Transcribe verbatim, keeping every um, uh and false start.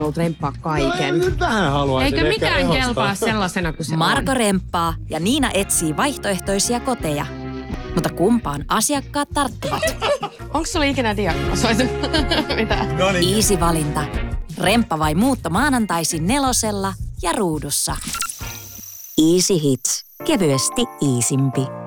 remppaa kaiken. No, vähän haluaisin. Eikä mikään kelpaa sellaisena kuin se Marko on. remppaa ja Niina etsii vaihtoehtoisia koteja. Mutta kumpaan asiakkaat tarttuvat? Onko sulla ikinä diagnosoitu? Mitä? Easy valinta. Remppa vai muutto maanantaisin nelosella ja ruudussa. Easy Hits. Kevyesti iisimpi.